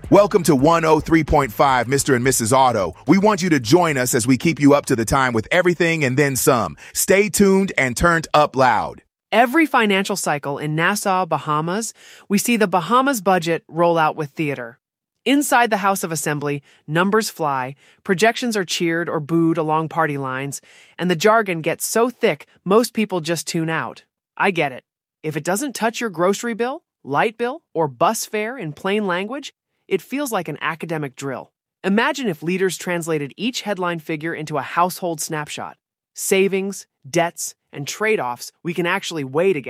Welcome to 103.5, Mr. and Mrs. Auto. We want you to join us as we keep you up to the time with everything and then some. Stay tuned and turned up loud. Every financial cycle in Nassau, Bahamas, we see the Bahamas budget roll out with theater. Inside the House of Assembly, numbers fly, projections are cheered or booed along party lines, and the jargon gets so thick most people just tune out. I get it. If it doesn't touch your grocery bill, light bill, or bus fare in plain language, it feels like an academic drill. Imagine if leaders translated each headline figure into a household snapshot. Savings, debts, and trade-offs we can actually weigh together.